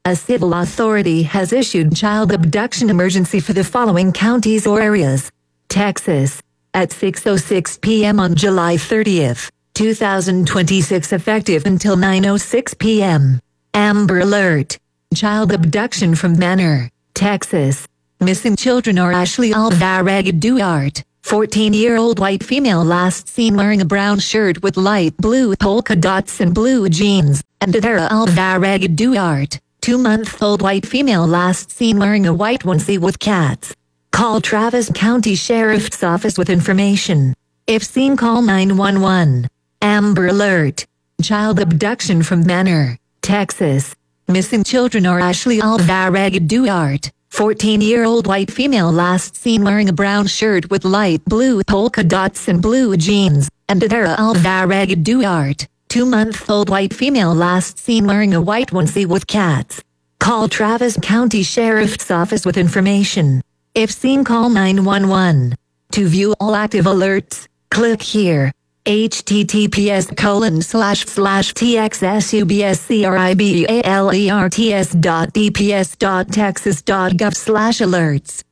A civil authority has issued child abduction emergency for the following counties or areas. Texas. At 6:06 p.m. on July 30th, 2026 effective until 9:06 p.m. Amber Alert. Child abduction from Manor, Texas. Missing children are Ashley Alvarez Duarte, 14-year-old white female last seen wearing a brown shirt with light blue polka dots and blue jeans, and Adara Alvarez Duarte, 2-month-old white female last seen wearing a white onesie with cats. Call Travis County Sheriff's Office with information. If seen, call 911. Amber Alert. Child abduction from Manor, Texas. Missing children are Ashley Alvarez Duarte, 14-year-old white female last seen wearing a brown shirt with light blue polka dots and blue jeans, and Adara Alvarez Duarte, 2-month-old white female last seen wearing a white onesie with cats. Call Travis County Sheriff's Office with information. If seen, call 911. To view all active alerts, click here. https://txsubscribalerts.dps.texas.gov/alerts